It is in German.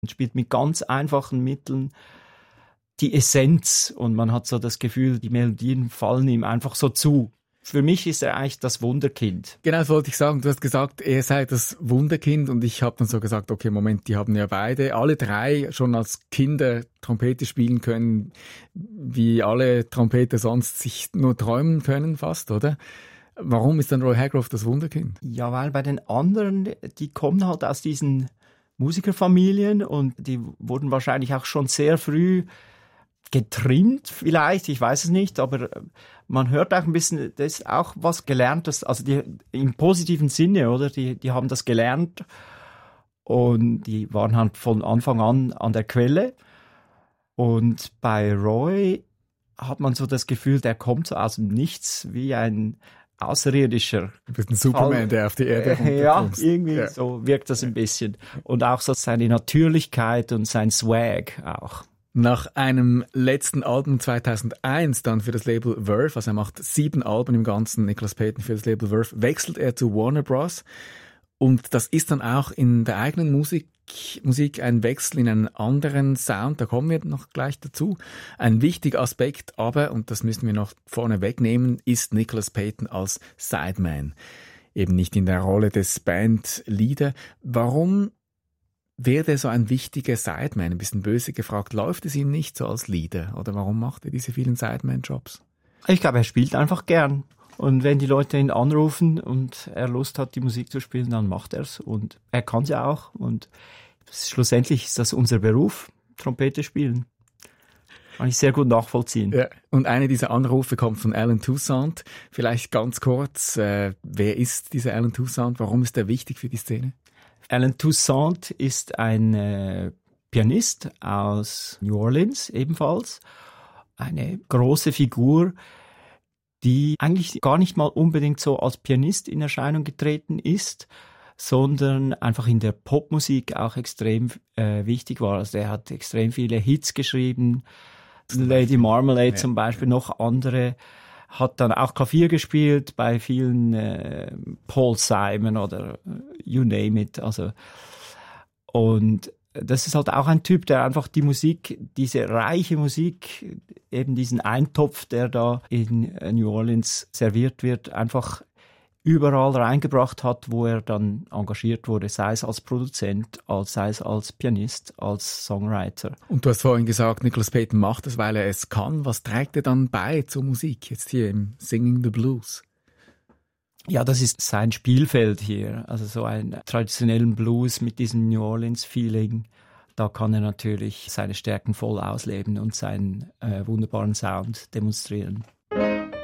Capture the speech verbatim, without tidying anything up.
und spielt mit ganz einfachen Mitteln die Essenz und man hat so das Gefühl, die Melodien fallen ihm einfach so zu. Für mich ist er eigentlich das Wunderkind. Genau, das wollte ich sagen. Du hast gesagt, er sei das Wunderkind und ich habe dann so gesagt, okay, Moment, die haben ja beide, alle drei schon als Kinder Trompete spielen können, wie alle Trompeter sonst sich nur träumen können fast, oder? Warum ist dann Roy Hargrove das Wunderkind? Ja, weil bei den anderen, die kommen halt aus diesen Musikerfamilien und die wurden wahrscheinlich auch schon sehr früh getrimmt vielleicht, ich weiß es nicht, aber man hört auch ein bisschen, das ist auch was Gelerntes, also die, im positiven Sinne, oder? Die, die haben das gelernt und die waren halt von Anfang an an der Quelle. Und bei Roy hat man so das Gefühl, der kommt so aus dem Nichts wie ein Außerirdischer. Du bist ein Superman, der auf die Erde kommt. Ja, irgendwie ja. So wirkt das ein bisschen. Und auch so seine Natürlichkeit und sein Swag auch. Nach einem letzten Album zweitausendeins dann für das Label Verve, also er macht sieben Alben im Ganzen, Nicholas Payton für das Label Verve, wechselt er zu Warner Bros. Und das ist dann auch in der eigenen Musik, Musik ein Wechsel in einen anderen Sound, da kommen wir noch gleich dazu. Ein wichtiger Aspekt aber, und das müssen wir noch vorne wegnehmen, ist Nicholas Payton als Sideman. Eben nicht in der Rolle des Bandleader. Warum wäre so ein wichtiger Sideman? Ein bisschen böse gefragt, läuft es ihm nicht so als Leader? Oder warum macht er diese vielen Sideman-Jobs? Ich glaube, er spielt einfach gern. Und wenn die Leute ihn anrufen und er Lust hat, die Musik zu spielen, dann macht er es. Und er kann sie auch. Und schlussendlich ist das unser Beruf, Trompete spielen. Kann ich sehr gut nachvollziehen. Ja. Und eine dieser Anrufe kommt von Alan Toussaint. Vielleicht ganz kurz, äh, wer ist dieser Alan Toussaint? Warum ist er wichtig für die Szene? Alan Toussaint ist ein äh, Pianist aus New Orleans ebenfalls. Eine große Figur, die eigentlich gar nicht mal unbedingt so als Pianist in Erscheinung getreten ist, sondern einfach in der Popmusik auch extrem äh, wichtig war. Also er hat extrem viele Hits geschrieben, Lady Marmalade ja. zum Beispiel, noch andere. Hat dann auch Klavier gespielt bei vielen äh, Paul Simon oder you name it. Also, und das ist halt auch ein Typ, der einfach die Musik, diese reiche Musik, eben diesen Eintopf, der da in New Orleans serviert wird, einfach überall reingebracht hat, wo er dann engagiert wurde, sei es als Produzent, als, sei es als Pianist, als Songwriter. Und du hast vorhin gesagt, Nicholas Payton macht es, weil er es kann. Was trägt er dann bei zur Musik, jetzt hier im Singing the Blues? Ja, das ist sein Spielfeld hier, also so einen traditionellen Blues mit diesem New Orleans-Feeling. Da kann er natürlich seine Stärken voll ausleben und seinen äh, wunderbaren Sound demonstrieren.